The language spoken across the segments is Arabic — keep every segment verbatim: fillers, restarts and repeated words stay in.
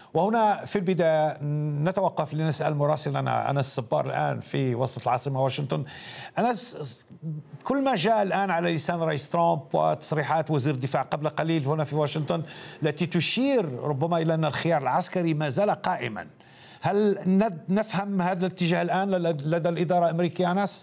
وهنا في البداية نتوقف لنسأل مراسلنا أنس صبار الآن في وسط العاصمة واشنطن. أنس، كل ما جاء الآن على لسان رئيس ترامب وتصريحات وزير الدفاع قبل قليل هنا في واشنطن التي تشير ربما إلى أن الخيار العسكري ما زال قائما، هل نفهم هذا الاتجاه الآن لدى الإدارة الأمريكية أنس؟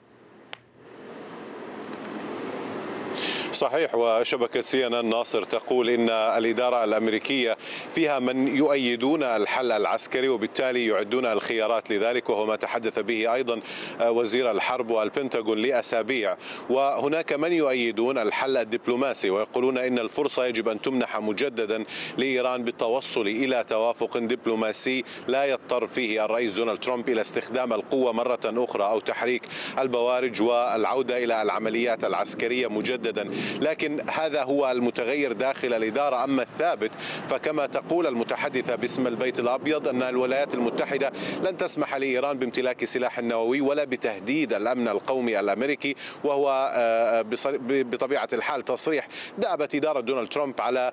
صحيح، وشبكة سي ان ان ناصر تقول إن الإدارة الأمريكية فيها من يؤيدون الحل العسكري وبالتالي يعدون الخيارات لذلك، وهو ما تحدث به أيضا وزير الحرب والبنتاغون لأسابيع. وهناك من يؤيدون الحل الدبلوماسي ويقولون إن الفرصة يجب أن تمنح مجددا لإيران بالتوصل إلى توافق دبلوماسي لا يضطر فيه الرئيس دونالد ترامب إلى استخدام القوة مرة أخرى أو تحريك البوارج والعودة إلى العمليات العسكرية مجددا. لكن هذا هو المتغير داخل الإدارة. أما الثابت فكما تقول المتحدثة باسم البيت الأبيض أن الولايات المتحدة لن تسمح لإيران بامتلاك سلاح نووي ولا بتهديد الأمن القومي الأمريكي، وهو بطبيعة الحال تصريح دأبت إدارة دونالد ترامب على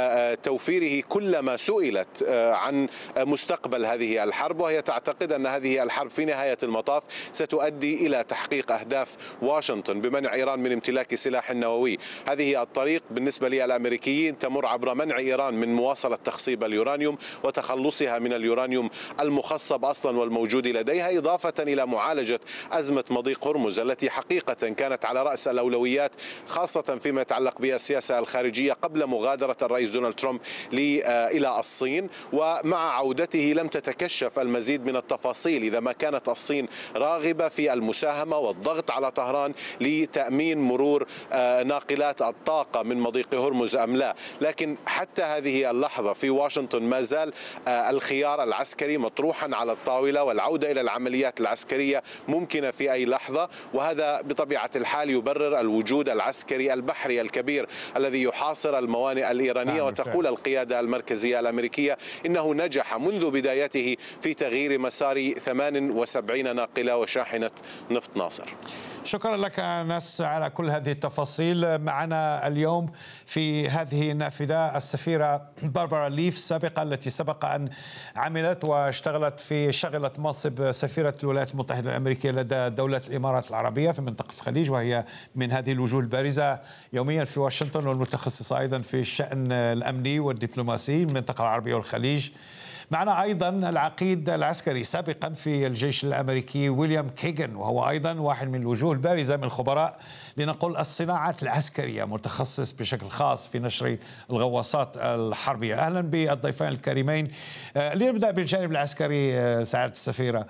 توفيره كلما سئلت عن مستقبل هذه الحرب، وهي تعتقد أن هذه الحرب في نهاية المطاف ستؤدي إلى تحقيق أهداف واشنطن بمنع إيران من امتلاك سلاح نووي. هذه الطريق بالنسبة للأمريكيين تمر عبر منع إيران من مواصلة تخصيب اليورانيوم وتخلصها من اليورانيوم المخصب أصلا والموجود لديها، إضافة إلى معالجة أزمة مضيق هرمز التي حقيقة كانت على رأس الأولويات، خاصة فيما يتعلق بالسياسة الخارجية قبل مغادرة الرئيس دونالد ترامب إلى الصين. ومع عودته لم تتكشف المزيد من التفاصيل إذا ما كانت الصين راغبة في المساهمة والضغط على طهران لتأمين مرور ناقلات الطاقة من مضيق هرمز أم لا. لكن حتى هذه اللحظة في واشنطن ما زال الخيار العسكري مطروحا على الطاولة، والعودة إلى العمليات العسكرية ممكنة في أي لحظة، وهذا بطبيعة الحال يبرر الوجود العسكري البحري الكبير الذي يحاصر الموانئ الإيرانية. وتقول القيادة المركزية الأمريكية إنه نجح منذ بدايته في تغيير مسار ثمان وسبعين ناقلة وشاحنة نفط. ناصر، شكرا لك أنس على كل هذه التفاصيل. معنا اليوم في هذه النافذة السفيرة باربرا ليف سابقا، التي سبق أن عملت واشتغلت في شغلت منصب سفيرة الولايات المتحدة الأمريكية لدى دولة الإمارات العربية في منطقة الخليج، وهي من هذه الوجوه البارزة يوميا في واشنطن والمتخصصة أيضا في الشأن الأمني والدبلوماسي المنطقة العربية والخليج. معنا أيضا العقيد العسكري سابقا في الجيش الأمريكي ويليام كيغن، وهو أيضا واحد من الوجوه البارزة من خبراء لنقول الصناعات العسكرية، متخصص بشكل خاص في نشر الغواصات الحربية. أهلا بالضيفين الكريمين. لنبدأ بالجانب العسكري سعادة السفيرة.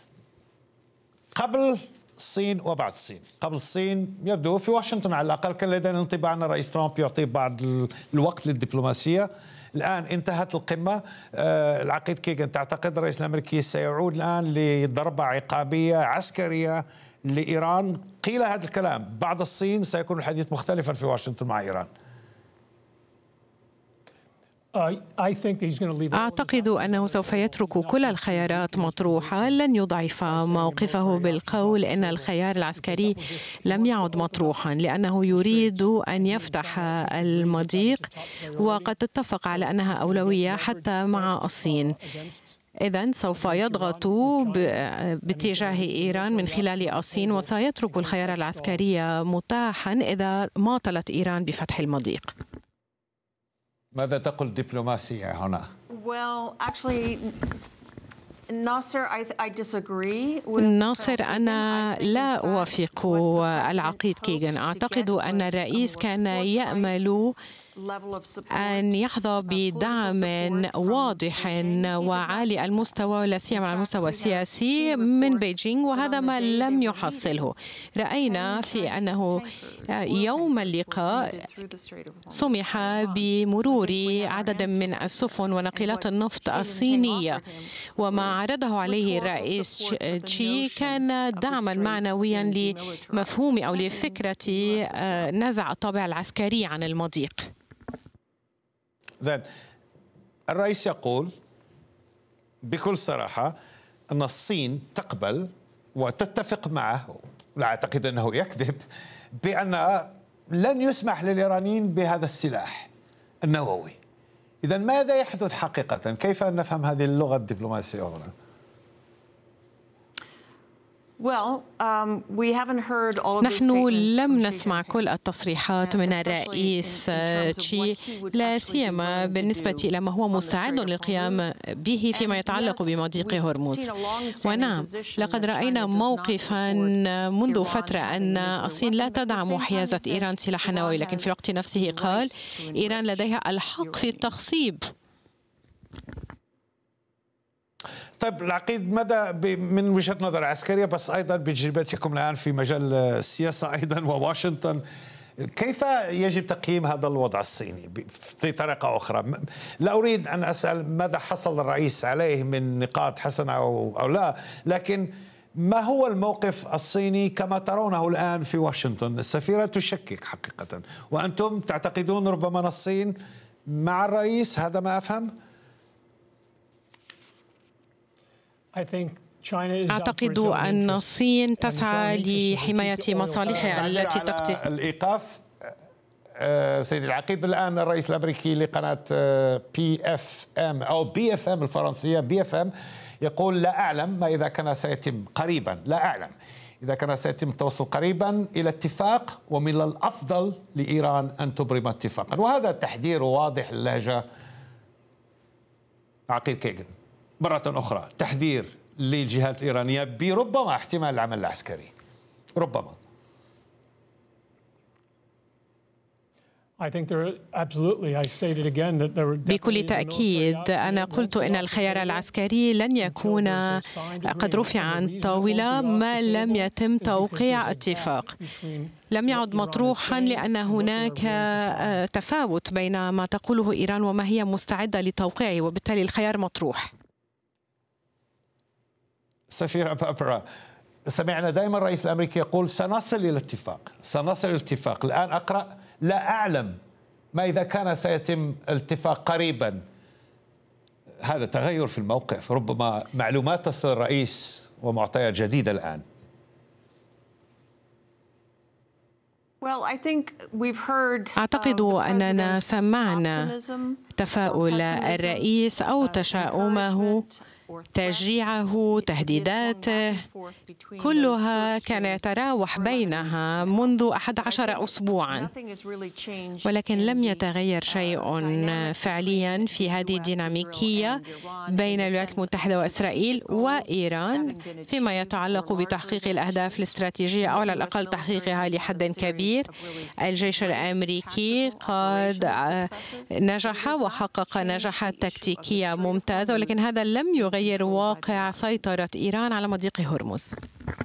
قبل الصين وبعد الصين، قبل الصين يبدو في واشنطن على الأقل كان لدينا انطباع أن الرئيس ترامب يعطي بعض الوقت للدبلوماسية. الآن انتهت القمة. العقيد كيغن، تعتقد الرئيس الأمريكي سيعود الآن لضربة عقابية عسكرية لإيران؟ قيل هذا الكلام بعد الصين سيكون الحديث مختلفا في واشنطن مع إيران. أعتقد أنه سوف يترك كل الخيارات مطروحة، لن يضعف موقفه بالقول إن الخيار العسكري لم يعد مطروحا، لأنه يريد أن يفتح المضيق وقد اتفق على أنها أولوية حتى مع الصين. إذن سوف يضغط باتجاه إيران من خلال الصين، وسيترك الخيار العسكري متاحا إذا ماطلت إيران بفتح المضيق. ماذا تقول الدبلوماسية هنا؟ ناصر، أنا لا أوافق العقيد كيغن. أعتقد أن الرئيس كان يأمل أن يحظى بدعم واضح وعالي المستوى، لا سيما على المستوى السياسي من بيجينغ، وهذا ما لم يحصله. رأينا في أنه يوم اللقاء سمح بمرور عدد من السفن وناقلات النفط الصينية، وما عرضه عليه الرئيس شي كان دعما معنويا لمفهوم أو لفكرة نزع الطابع العسكري عن المضيق. الرئيس يقول بكل صراحة أن الصين تقبل وتتفق معه، لا أعتقد أنه يكذب، بأن لن يسمح للإيرانيين بهذا السلاح النووي. إذا ماذا يحدث حقيقة؟ كيف أن نفهم هذه اللغة الدبلوماسية هنا؟ نحن لم نسمع كل التصريحات من الرئيس تشي، لا سيما بالنسبة إلى ما هو مستعد للقيام به فيما يتعلق بمضيق هرمز. ونعم، لقد رأينا موقفا منذ فترة أن الصين لا تدعم حيازة إيران سلاحا نووي، لكن في الوقت نفسه قال إيران لديها الحق في التخصيب. طيب العقيد، ماذا من وجهة نظر عسكرية بس أيضا بتجربتكم الآن في مجال السياسة أيضا وواشنطن، كيف يجب تقييم هذا الوضع الصيني بطريقة أخرى؟ لا أريد أن أسأل ماذا حصل الرئيس عليه من نقاط حسنة أو, أو لا، لكن ما هو الموقف الصيني كما ترونه الآن في واشنطن؟ السفيرة تشكك حقيقة، وأنتم تعتقدون ربما أن الصين مع الرئيس، هذا ما أفهم؟ أعتقد أن الصين تسعى لحماية مصالحها التي تقتضي الإيقاف. سيدي العقيد، الآن الرئيس الأمريكي لقناة بي اف ام أو بي اف ام الفرنسية بي اف ام يقول لا أعلم ما إذا كان سيتم قريبا، لا أعلم إذا كان سيتم التوصل قريبا إلى اتفاق، ومن الأفضل لإيران أن تبرم اتفاقا. وهذا تحذير واضح للهجة. عقيد كيغن، مرة أخرى تحذير للجهات الإيرانية بربما احتمال العمل العسكري، ربما. بكل تأكيد أنا قلت أن الخيار العسكري لن يكون قد رفع عن الطاولة ما لم يتم توقيع اتفاق. لم يعد مطروحا لأن هناك تفاوت بين ما تقوله إيران وما هي مستعدة لتوقيعه، وبالتالي الخيار مطروح. سفيرة باربرا، سمعنا دائما الرئيس الأمريكي يقول سنصل إلى اتفاق، سنصل إلى اتفاق. الآن أقرأ لا أعلم ما إذا كان سيتم الاتفاق قريبا. هذا تغير في الموقف، ربما معلومات تصل الرئيس ومعطيات جديدة الآن. أعتقد أننا سمعنا تفاؤل الرئيس أو تشاؤمه، تشجيعه، تهديداته، كلها كان يتراوح بينها منذ أحد عشر أسبوعا، ولكن لم يتغير شيء فعليا في هذه الديناميكية بين الولايات المتحدة وإسرائيل وإيران فيما يتعلق بتحقيق الأهداف الاستراتيجية أو على الأقل تحقيقها لحد كبير. الجيش الأمريكي قد نجح وحقق نجاحات تكتيكية ممتازة، ولكن هذا لم يغير غير واقع سيطرة إيران على مضيق هرمز.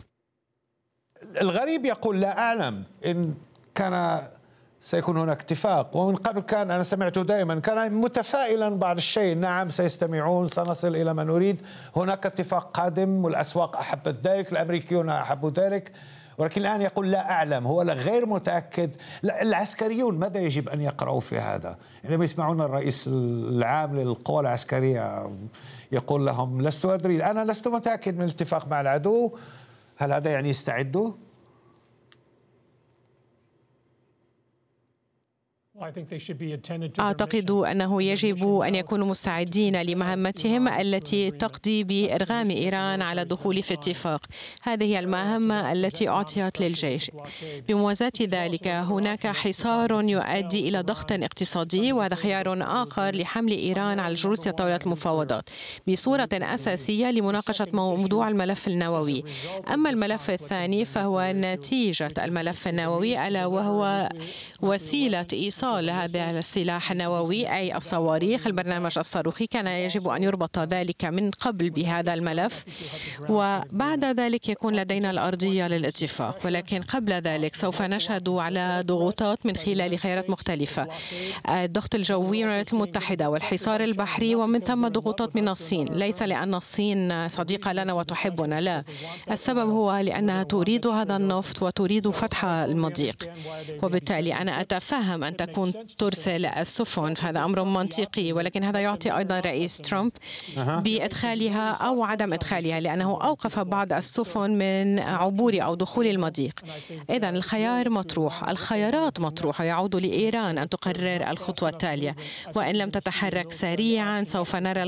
الغريب يقول لا أعلم إن كان سيكون هناك اتفاق، ومن قبل كان أنا سمعته دائما كان متفائلا بعض الشيء، نعم سيستمعون، سنصل إلى ما نريد، هناك اتفاق قادم والأسواق أحبت ذلك، الأمريكيون أحبوا ذلك، ولكن الآن يقول لا أعلم، هو غير متأكد. العسكريون ماذا يجب أن يقرأوا في هذا؟ عندما يسمعون الرئيس العام للقوى العسكرية يقول لهم لست أدري، أنا لست متأكد من الاتفاق مع العدو، هل هذا يعني يستعدوا؟ أعتقد أنه يجب أن يكونوا مستعدين لمهمتهم التي تقضي بإرغام إيران على الدخول في اتفاق. هذه هي المهمة التي أعطيت للجيش. بموازاة ذلك هناك حصار يؤدي إلى ضغط اقتصادي، وهذا خيار آخر لحمل إيران على الجلوس لطاولة المفاوضات بصورة أساسية لمناقشة موضوع الملف النووي. أما الملف الثاني فهو نتيجة الملف النووي، ألا وهو وسيلة إيصال هذا السلاح النووي أي الصواريخ. البرنامج الصاروخي كان يجب أن يربط ذلك من قبل بهذا الملف، وبعد ذلك يكون لدينا الأرضية للاتفاق، ولكن قبل ذلك سوف نشهد على ضغوطات من خلال خيارات مختلفة، الضغط الجوي من الولايات المتحدة والحصار البحري، ومن ثم ضغوطات من الصين. ليس لأن الصين صديقة لنا وتحبنا، لا، السبب هو لأنها تريد هذا النفط وتريد فتح المضيق، وبالتالي أنا أتفهم أن تكون تكون ترسل السفن، فهذا أمر منطقي، ولكن هذا يعطي أيضا رئيس ترامب بإدخالها أو عدم إدخالها، لأنه أوقف بعض السفن من عبور أو دخول المضيق. إذن الخيار مطروح، الخيارات مطروحة، يعود لإيران أن تقرر الخطوة التالية، وإن لم تتحرك سريعا سوف نرى